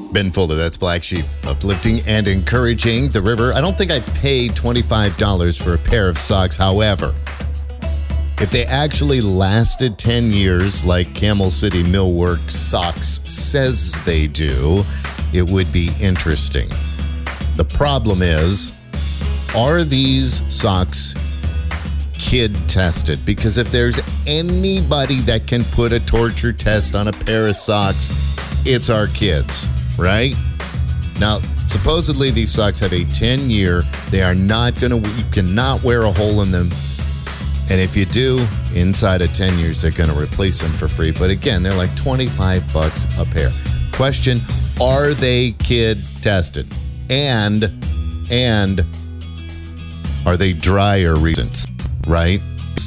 Ben Fuller, that's Black Sheep, uplifting and encouraging the river. I don't think I'd pay $25 for a pair of socks. However, if they actually lasted 10 years like Camel City Millwork Socks says they do, it would be interesting. The problem is, are these socks kid tested? Because if there's anybody that can put a torture test on a pair of socks, it's our kids, right? Now, supposedly these socks have a 10-year. They are not going to, you cannot wear a hole in them. And if you do, inside of 10 years, they're going to replace them for free. But again, they're like $25 a pair. Question, are they kid tested? And are they dryer reasons, right?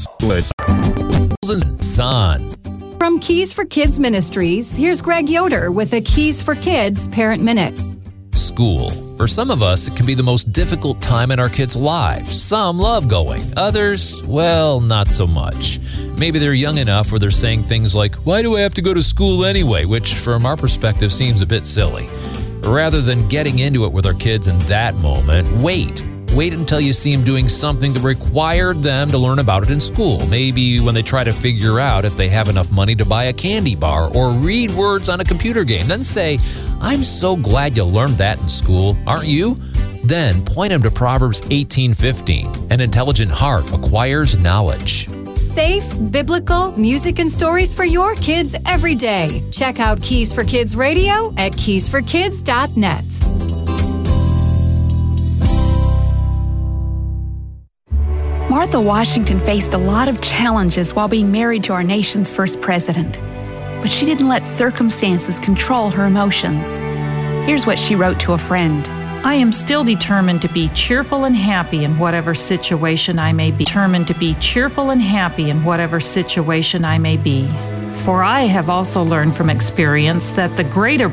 From Keys for Kids Ministries, here's Greg Yoder with a Keys for Kids Parent Minute. School. For some of us, it can be the most difficult time in our kids' lives. Some love going. Others, well, not so much. Maybe they're young enough where they're saying things like, why do I have to go to school anyway? Which, from our perspective, seems a bit silly. Rather than getting into it with our kids in that moment, wait. Wait until you see them doing something that required them to learn about it in school. Maybe when they try to figure out if they have enough money to buy a candy bar or read words on a computer game. Then say, I'm so glad you learned that in school, aren't you? Then point them to Proverbs 18:15. An intelligent heart acquires knowledge. Safe, biblical music and stories for your kids every day. Check out Keys for Kids Radio at keysforkids.net. Martha Washington faced a lot of challenges while being married to our nation's first president. But she didn't let circumstances control her emotions. Here's what she wrote to a friend. I am still determined to be cheerful and happy in whatever situation I may be. Determined to be cheerful and happy in whatever situation I may be. For I have also learned from experience that the greater